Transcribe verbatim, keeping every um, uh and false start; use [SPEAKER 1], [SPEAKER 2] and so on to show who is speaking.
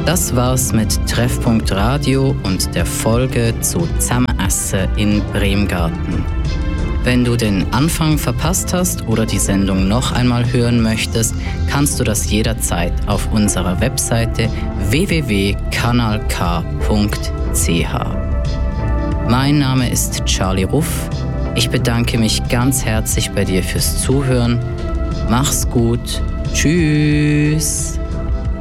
[SPEAKER 1] Das war's mit Treffpunkt Radio und der Folge zu Zusammenessen in Bremgarten. Wenn du den Anfang verpasst hast oder die Sendung noch einmal hören möchtest, kannst du das jederzeit auf unserer Webseite w w w punkt kanal k punkt c h. Mein Name ist Charlie Ruff. Ich bedanke mich ganz herzlich bei dir fürs Zuhören. Mach's gut. Tschüss.